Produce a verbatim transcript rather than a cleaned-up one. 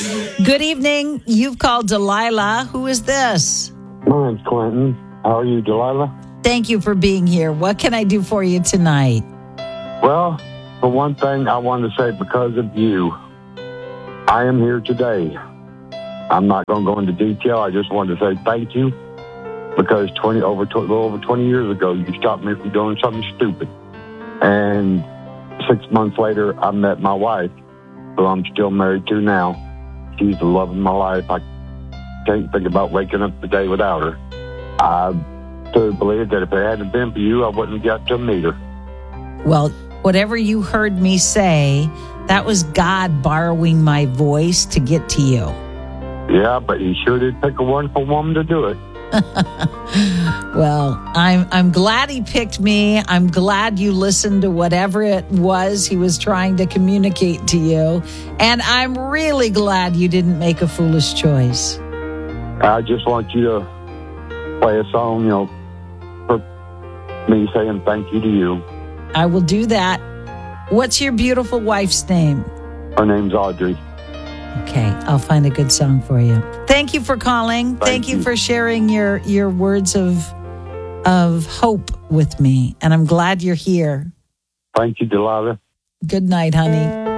Good evening. You've called Delilah. Who is this? My name's Clinton. How are you, Delilah? Thank you for being here. What can I do for you tonight? Well, for one thing, I wanted to say because of you, I am here today. I'm not going to go into detail. I just wanted to say thank you because twenty over a little over twenty years ago, you stopped me from doing something stupid. And six months later, I met my wife, who I'm still married to now. She's the love of my life. I can't think about waking up the day without her. I truly believe that if it hadn't been for you, I wouldn't have got to meet her. Well, whatever you heard me say, that was God borrowing my voice to get to you. Yeah, but he sure did pick a wonderful woman to do it. Well, I'm I'm glad he picked me. I'm glad you listened to whatever it was he was trying to communicate to you. And I'm really glad you didn't make a foolish choice. I just want you to play a song, you know, for me saying thank you to you. I will do that. What's your beautiful wife's name? Her name's Audrey. Okay, I'll find a good song for you. Thank you for calling. Thank, Thank you. you for sharing your, your words of of hope with me. And I'm glad you're here. Thank you, Delilah. Good night, honey.